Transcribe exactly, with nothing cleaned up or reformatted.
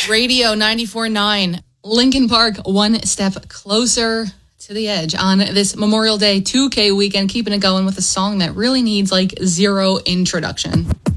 Radio ninety-four point nine. Linkin Park, one step closer to the edge on this Memorial Day two K weekend, keeping it going with a song that really needs like zero introduction.